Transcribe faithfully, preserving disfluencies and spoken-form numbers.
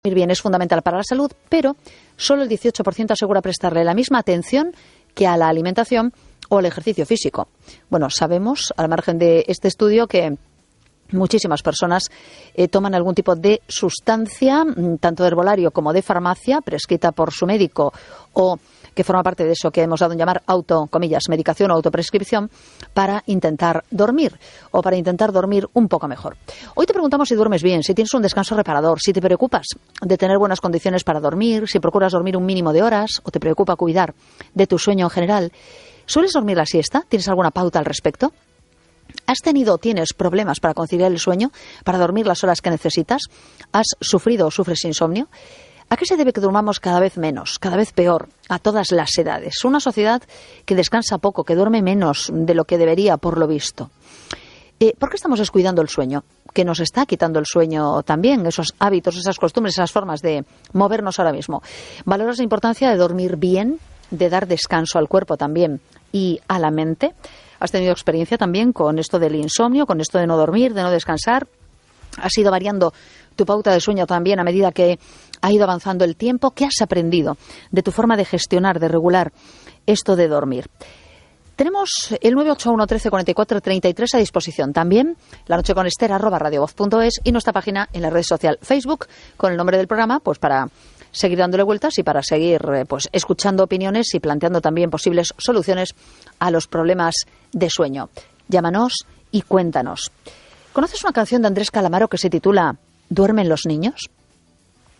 Dormir bien es fundamental para la salud, pero solo el dieciocho por ciento asegura prestarle la misma atención que a la alimentación o al ejercicio físico. Bueno, sabemos, al margen de este estudio, que muchísimas personas eh, toman algún tipo de sustancia, tanto de herbolario como de farmacia, prescrita por su médico o que forma parte de eso que hemos dado en llamar auto, comillas, medicación o autoprescripción, para intentar dormir o para intentar dormir un poco mejor. Hoy te preguntamos si duermes bien, si tienes un descanso reparador, si te preocupas de tener buenas condiciones para dormir, si procuras dormir un mínimo de horas o te preocupa cuidar de tu sueño en general. ¿Sueles dormir la siesta? ¿Tienes alguna pauta al respecto? ¿Has tenido o tienes problemas para conciliar el sueño, para dormir las horas que necesitas? ¿Has sufrido o sufres insomnio? ¿A qué se debe que durmamos cada vez menos, cada vez peor, a todas las edades? Una sociedad que descansa poco, que duerme menos de lo que debería, por lo visto. Eh, ¿Por qué estamos descuidando el sueño? Que nos está quitando el sueño también, esos hábitos, esas costumbres, esas formas de movernos ahora mismo. ¿Valoras la importancia de dormir bien, de dar descanso al cuerpo también y a la mente? ¿Has tenido experiencia también con esto del insomnio, con esto de no dormir, de no descansar? ¿Has ido variando tu pauta de sueño también a medida que ha ido avanzando el tiempo? ¿Qué has aprendido de tu forma de gestionar, de regular esto de dormir? Tenemos el nueve ocho uno, trece, cuarenta y cuatro, treinta y tres a disposición. También la noche con Esther, arroba radiovoz punto es, y nuestra página en la red social Facebook con el nombre del programa, pues para seguir dándole vueltas y para seguir pues escuchando opiniones y planteando también posibles soluciones a los problemas de sueño. Llámanos y cuéntanos. ¿Conoces una canción de Andrés Calamaro que se titula ¿Duermen los niños?